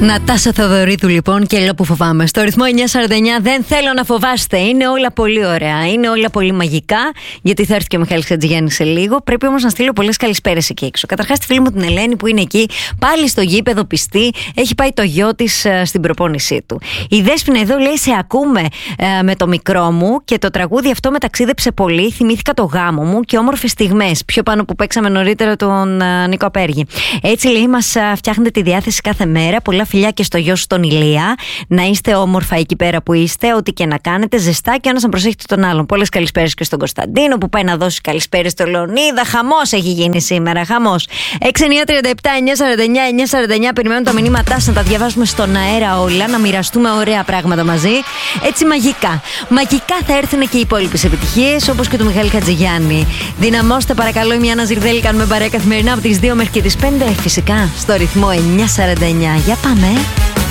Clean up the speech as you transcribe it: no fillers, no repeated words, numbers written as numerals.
Νατάσα Θοδωρήτου λοιπόν και λέω που φοβάμαι. Στο ρυθμό 949 δεν θέλω να φοβάστε. Είναι όλα πολύ ωραία. Είναι όλα πολύ μαγικά. Γιατί θα έρθει και ο Μιχάλης Χατζηγιάννης σε λίγο. Πρέπει όμως να στείλω πολλές καλησπέρες εκεί έξω. Καταρχάς τη φίλη μου την Ελένη που είναι εκεί πάλι στο γήπεδο πιστή. Έχει πάει το γιο της στην προπόνησή του. Η Δέσποινα εδώ λέει: σε ακούμε με το μικρό μου και το τραγούδι αυτό με ταξίδεψε πολύ. Θυμήθηκα το γάμο μου και όμορφες στιγμές. Πιο πάνω που παίξαμε νωρίτερα τον Νίκο Απέργη. Έτσι λέει: μας φτιάχνετε τη διάθεση κάθε μέρα. Πολλά φιλιά και στο γιο σου τον Ηλία. Να είστε όμορφα εκεί πέρα που είστε. Ό,τι και να κάνετε, ζεστά και ένας να προσέχετε τον άλλον. Πολλές καλησπέρες και στον Κωνσταντίνο που πάει να δώσει καλησπέρες στο Λεωνίδα. Χαμός έχει γίνει σήμερα. Χαμός. 6937-949-949. Περιμένουν τα μηνύματά σας να τα διαβάσουμε στον αέρα όλα. Να μοιραστούμε ωραία πράγματα μαζί. Έτσι μαγικά. Μαγικά θα έρθουν και οι υπόλοιπες επιτυχίες όπως και του Μιχάλη Χατζηγιάννη. Δυναμώστε παρακαλώ. Η Μιάννα Ζυρδέλη κάνουμε παρέα καθημερινά από τις 2 μέχρι και τις 5. Φυσικά στο ρυθμό 949. Για πάμε.